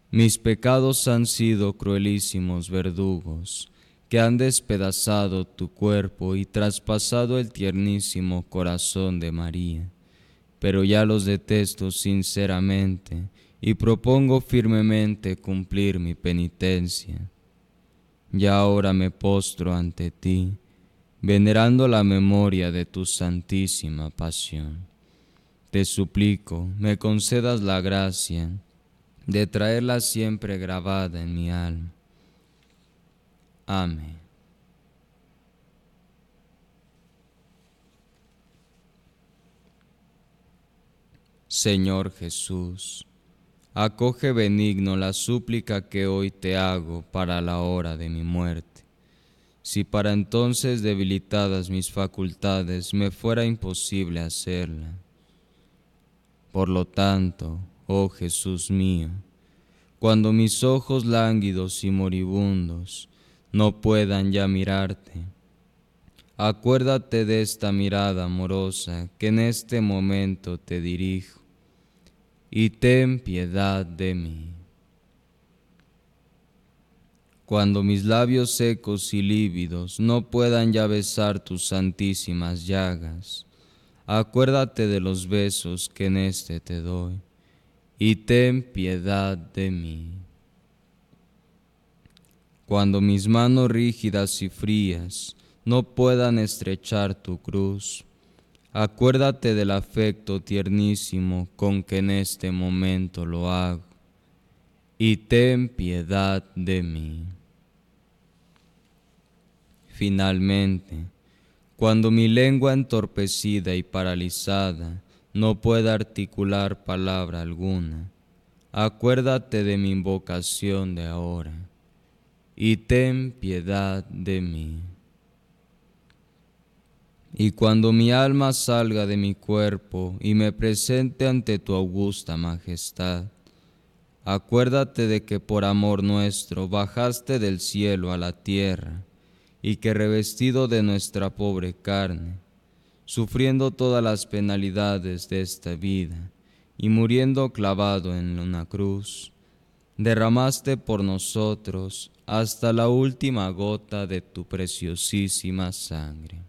Mis pecados han sido cruelísimos verdugos, que han despedazado tu cuerpo y traspasado el tiernísimo corazón de María. Pero ya los detesto sinceramente y propongo firmemente cumplir mi penitencia. Ya ahora me postro ante ti, venerando la memoria de tu santísima pasión. Te suplico, me concedas la gracia de traerla siempre grabada en mi alma. Amén. Señor Jesús, acoge benigno la súplica que hoy te hago para la hora de mi muerte. Si para entonces debilitadas mis facultades me fuera imposible hacerla. Por lo tanto, oh Jesús mío, cuando mis ojos lánguidos y moribundos no puedan ya mirarte, acuérdate de esta mirada amorosa que en este momento te dirijo, y ten piedad de mí. Cuando mis labios secos y lívidos no puedan ya besar tus santísimas llagas, acuérdate de los besos que en este te doy, y ten piedad de mí. Cuando mis manos rígidas y frías no puedan estrechar tu cruz, acuérdate del afecto tiernísimo con que en este momento lo hago, y ten piedad de mí. Finalmente, cuando mi lengua entorpecida y paralizada no pueda articular palabra alguna, acuérdate de mi invocación de ahora, y ten piedad de mí. Y cuando mi alma salga de mi cuerpo y me presente ante tu augusta majestad, acuérdate de que por amor nuestro bajaste del cielo a la tierra, y que revestido de nuestra pobre carne, sufriendo todas las penalidades de esta vida, y muriendo clavado en una cruz, derramaste por nosotros hasta la última gota de tu preciosísima sangre.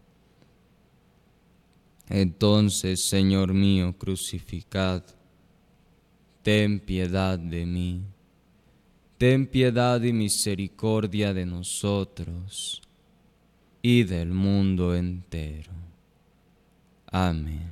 Entonces, Señor mío crucificado, ten piedad de mí, ten piedad y misericordia de nosotros y del mundo entero. Amén.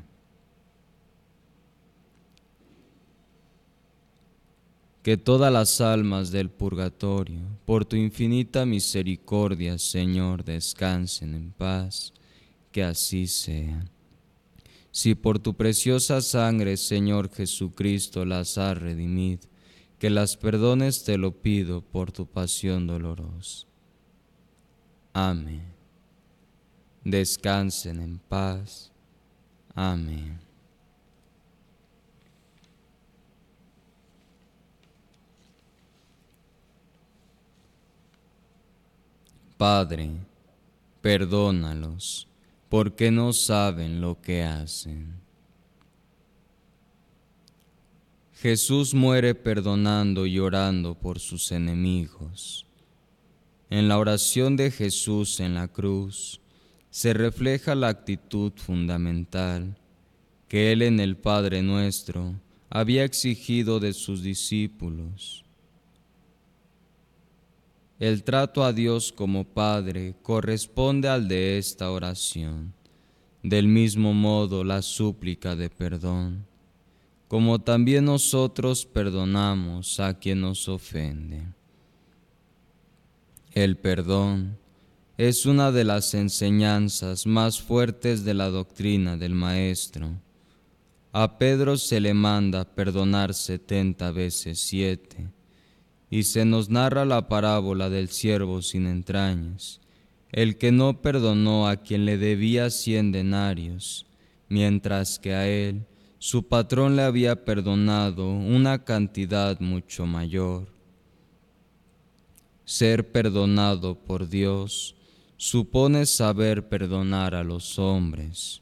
Que todas las almas del purgatorio, por tu infinita misericordia, Señor, descansen en paz, que así sea. Si por tu preciosa sangre, Señor Jesucristo, las has redimido, que las perdones te lo pido por tu pasión dolorosa. Amén. Descansen en paz. Amén. Padre, perdónalos, porque no saben lo que hacen. Jesús muere perdonando y orando por sus enemigos. En la oración de Jesús en la cruz se refleja la actitud fundamental que Él en el Padre Nuestro había exigido de sus discípulos. El trato a Dios como Padre corresponde al de esta oración, del mismo modo la súplica de perdón, como también nosotros perdonamos a quien nos ofende. El perdón es una de las enseñanzas más fuertes de la doctrina del Maestro. A Pedro se le manda perdonar 70 veces 7, y se nos narra la parábola del siervo sin entrañas, el que no perdonó a quien le debía 100 denarios, mientras que a él su patrón le había perdonado una cantidad mucho mayor. Ser perdonado por Dios supone saber perdonar a los hombres.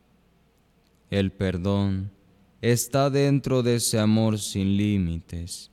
El perdón está dentro de ese amor sin límites